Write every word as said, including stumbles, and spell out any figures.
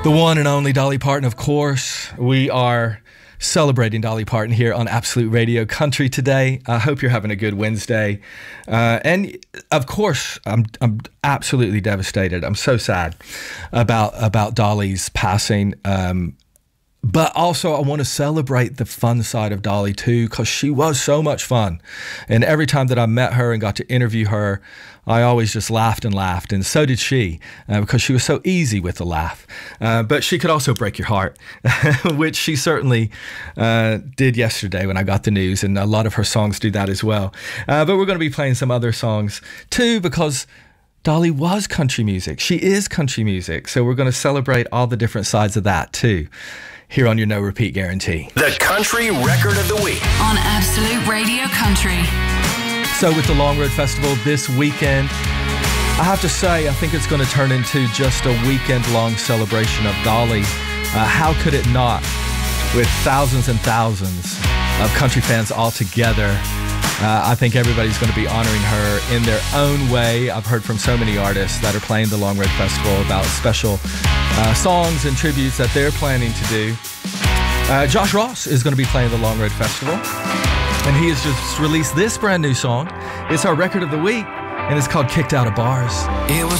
The one and only Dolly Parton, of course. We are celebrating Dolly Parton here on Absolute Radio Country today. I hope you're having a good Wednesday. Uh, and of course, I'm I'm absolutely devastated. I'm so sad about about Dolly's passing. Um, But also, I want to celebrate the fun side of Dolly, too, because she was so much fun. And every time that I met her and got to interview her, I always just laughed and laughed. And so did she, uh, because she was so easy with the laugh. Uh, but she could also break your heart, which she certainly uh, did yesterday when I got the news. And a lot of her songs do that as well. Uh, but we're going to be playing some other songs, too, because Dolly was country music. She is country music. So we're going to celebrate all the different sides of that, too, here on your No Repeat Guarantee. The Country Record of the Week on Absolute Radio Country. So with the Long Road Festival this weekend, I have to say, I think it's going to turn into just a weekend-long celebration of Dolly. Uh, how could it not? With thousands and thousands of country fans all together. Uh, I think everybody's going to be honoring her in their own way. I've heard from so many artists that are playing the Long Road Festival about special uh, songs and tributes that they're planning to do. Uh, Josh Ross is going to be playing the Long Road Festival, and he has just released this brand new song. It's our record of the week, and it's called Kicked Out of Bars. It was